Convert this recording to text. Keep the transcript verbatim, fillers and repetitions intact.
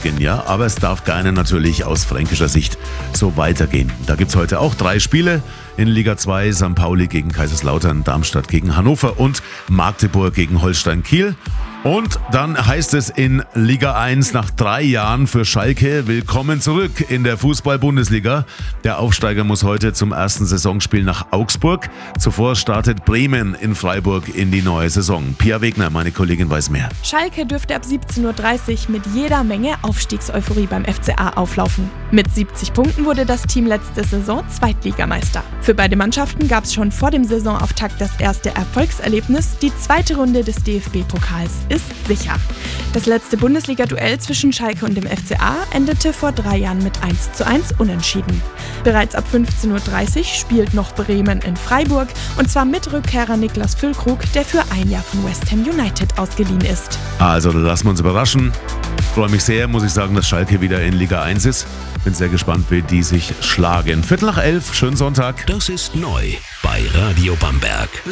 Saisonbeginn, ja, aber es darf gerne natürlich aus fränkischer Sicht so weitergehen. Da gibt es heute auch drei Spiele in Liga zwei, Sankt Pauli gegen Kaiserslautern, Darmstadt gegen Hannover und Magdeburg gegen Holstein Kiel. Und dann heißt es in Liga eins nach drei Jahren für Schalke: Willkommen zurück in der Fußball-Bundesliga. Der Aufsteiger muss heute zum ersten Saisonspiel nach Augsburg. Zuvor startet Bremen in Freiburg in die neue Saison. Pia Wegner, meine Kollegin, weiß mehr. Schalke dürfte ab siebzehn Uhr dreißig mit jeder Menge Aufstiegseuphorie beim F C A auflaufen. Mit siebzig Punkten wurde das Team letzte Saison Zweitligameister. Für beide Mannschaften gab es schon vor dem Saisonauftakt das erste Erfolgserlebnis. Die zweite Runde des D F B-Pokals ist sicher. Das letzte Bundesliga-Duell zwischen Schalke und dem F C A endete vor drei Jahren mit eins zu eins unentschieden. Bereits ab fünfzehn Uhr dreißig spielt noch Bremen in Freiburg, und zwar mit Rückkehrer Niklas Füllkrug, der für ein Jahr von West Ham United ausgeliehen ist. Also, lassen wir uns überraschen. Freue mich sehr, muss ich sagen, dass Schalke wieder in Liga eins ist. Bin sehr gespannt, wie die sich schlagen. Viertel nach elf, schönen Sonntag. Das ist neu bei Radio Bamberg.